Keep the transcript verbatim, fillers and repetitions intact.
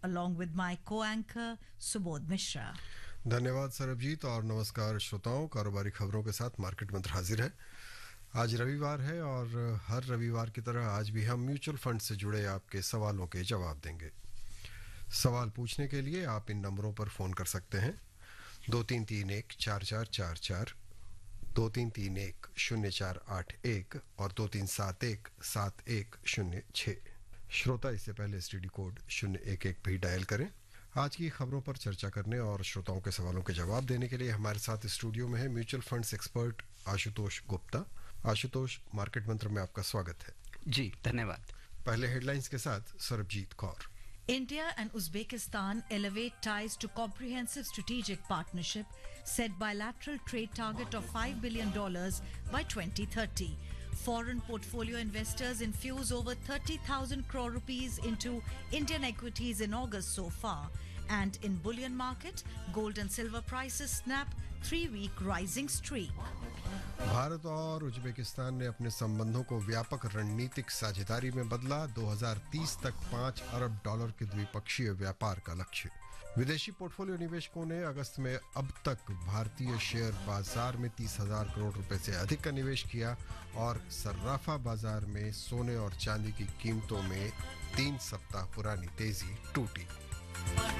along with my co-anchor Subodh Mishra. धन्यवाद सरबजीत और नमस्कार श्रोताओं। कारोबारी खबरों के साथ मार्केट मंत्र हाजिर है। आज रविवार है और हर रविवार की तरह आज भी हम म्यूचुअल फंड से जुड़े आपके सवालों के जवाब देंगे। सवाल पूछने के लिए आप इन नंबरों पर फ़ोन कर सकते हैं दो तीन तीन एक चार चार चार चार, दो तीन तीन एक शून्य चार आठ एक और दो तीन सात एक सात एक शून्य छः। श्रोता इससे पहले एसटीडी कोड शून्य एक एक भी डायल करें। आज की खबरों पर चर्चा करने और श्रोताओं के सवालों के जवाब देने के लिए हमारे साथ स्टूडियो में है mutual funds expert Ashutosh Gupta. Ashutosh, market मंत्र में आपका स्वागत है। जी धन्यवाद। पहले हेडलाइंस के साथ Sarabjit Kaur. India and Uzbekistan elevate ties to comprehensive strategic partnership, set bilateral trade target of five billion dollars by twenty thirty. Foreign portfolio investors infuse over thirty thousand crore rupees into Indian equities in August so far. And in bullion market, gold and silver prices snap three-week rising streak. Bharat और Uzbekistan ने अपने संबंधों को व्यापक रणनीतिक साझेदारी में बदला। दो हज़ार तीस तक पाँच अरब डॉलर के द्विपक्षीय व्यापार का लक्ष्य। विदेशी पोर्टफोलियो निवेशकों ने अगस्त में अब तक भारतीय शेयर बाजार में तीस हजार करोड़ रुपए से अधिक का निवेश किया और सर्राफा बाजार में सोने और चांदी की कीमतों में तीन सप्ताह पुरानी तेजी टूटी।